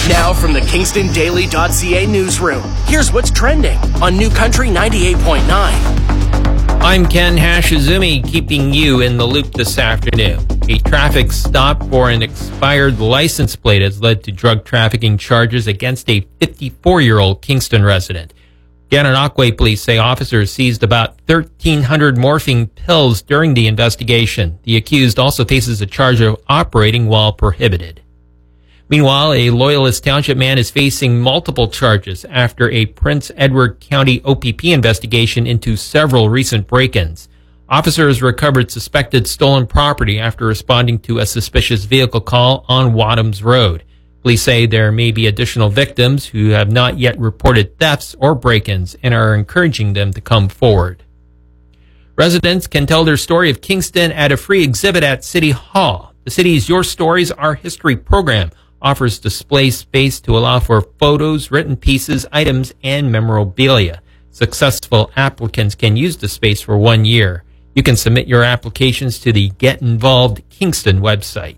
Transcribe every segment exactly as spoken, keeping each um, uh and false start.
Now from the Kingston Daily dot C A newsroom, here's what's trending on New Country ninety-eight point nine. I'm Ken Hashizumi, keeping you in the loop this afternoon. A traffic stop for an expired license plate has led to drug trafficking charges against a fifty-four-year-old Kingston resident. Gananoque police say officers seized about thirteen hundred morphine pills during the investigation. The accused also faces a charge of operating while prohibited. Meanwhile, a Loyalist Township man is facing multiple charges after a Prince Edward County O P P investigation into several recent break-ins. Officers recovered suspected stolen property after responding to a suspicious vehicle call on Wadhams Road. Police say there may be additional victims who have not yet reported thefts or break-ins and are encouraging them to come forward. Residents can tell their story of Kingston at a free exhibit at City Hall. The city's Your Stories, Our History program offers display space to allow for photos, written pieces, items, and memorabilia. Successful applicants can use the space for one year. You can submit your applications to the Get Involved Kingston website.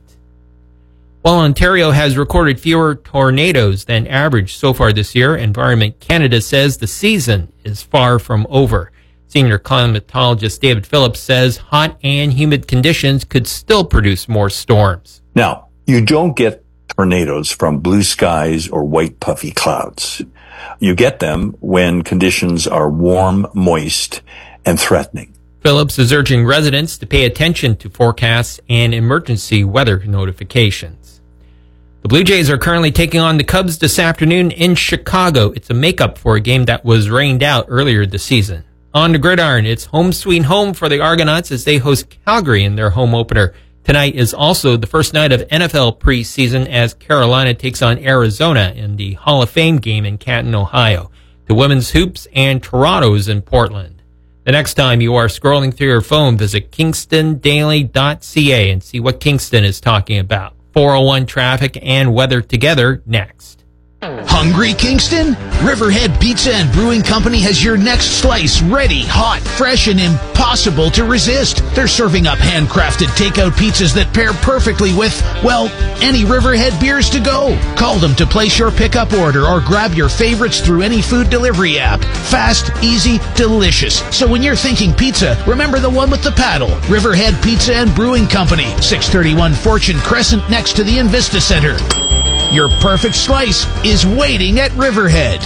While Ontario has recorded fewer tornadoes than average so far this year, Environment Canada says the season is far from over. Senior climatologist David Phillips says hot and humid conditions could still produce more storms. Now, you don't get tornadoes from blue skies or white puffy clouds. You get them when conditions are warm, moist, and threatening. Phillips is urging residents to pay attention to forecasts and emergency weather notifications. The Blue Jays are currently taking on the Cubs this afternoon in Chicago. It's a makeup for a game that was rained out earlier this season. On the gridiron, it's home sweet home for the Argonauts as they host Calgary in their home opener. Tonight is also the first night of N F L preseason as Carolina takes on Arizona in the Hall of Fame game in Canton, Ohio. The women's hoops and Toronto is in Portland. The next time you are scrolling through your phone, visit Kingston Daily dot C A and see what Kingston is talking about. four oh one traffic and weather together next. Hungry, Kingston? Riverhead Pizza and Brewing Company has your next slice ready, hot, fresh, and impossible to resist. They're serving up handcrafted takeout pizzas that pair perfectly with, well, any Riverhead beers to go. Call them to place your pickup order or grab your favorites through any food delivery app. Fast, easy, delicious. So when you're thinking pizza, remember the one with the paddle. Riverhead Pizza and Brewing Company, six thirty-one Fortune Crescent next to the Invista Center. Your perfect slice is waiting at Riverhead.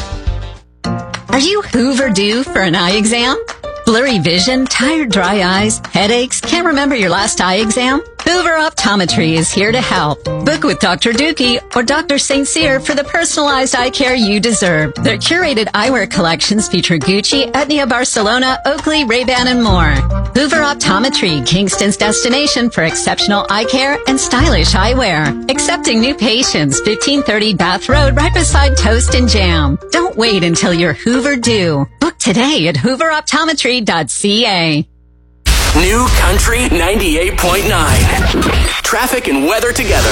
Are you Hoover due for an eye exam? Blurry vision, tired, dry eyes, headaches, can't remember your last eye exam? Hoover Optometry is here to help. Book with Doctor Dookie or Doctor Saint Cyr for the personalized eye care you deserve. Their curated eyewear collections feature Gucci, Etnia Barcelona, Oakley, Ray-Ban, and more. Hoover Optometry, Kingston's destination for exceptional eye care and stylish eyewear. Accepting new patients, fifteen thirty Bath Road, right beside Toast and Jam. Don't wait until you're Hoover due. Book today at hoover optometry dot c a. New Country ninety-eight point nine. Traffic and weather together.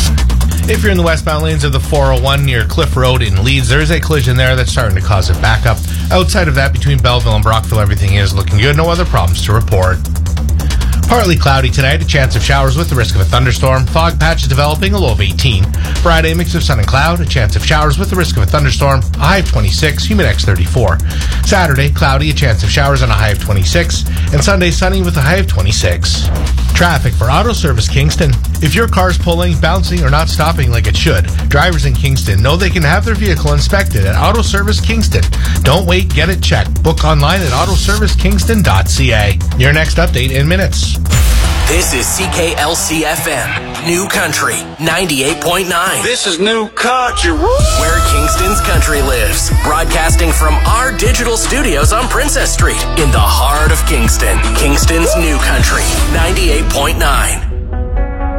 If you're in the westbound lanes of the four oh one near Cliff Road in Leeds, there is a collision there that's starting to cause a backup. Outside of that, between Belleville and Brockville, everything is looking good. No other problems to report. Partly cloudy tonight, a chance of showers with the risk of a thunderstorm. Fog patches developing, a low of eighteen. Friday, mix of sun and cloud, a chance of showers with the risk of a thunderstorm, a high of twenty-six, humidex thirty-four. Saturday, cloudy, a chance of showers and a high of twenty-six. And Sunday, sunny with a high of twenty-six. Traffic for Auto Service Kingston. If your car's pulling, bouncing, or not stopping like it should, drivers in Kingston know they can have their vehicle inspected at Auto Service Kingston. Don't wait, get it checked. Book online at auto service kingston dot c a. Your next update in minutes. This is C K L C F M, New Country ninety-eight point nine. This is New Country. Where Kingston's country lives. Broadcasting from our digital studios on Princess Street in the heart of Kingston. Kingston's New Country ninety-eight point nine.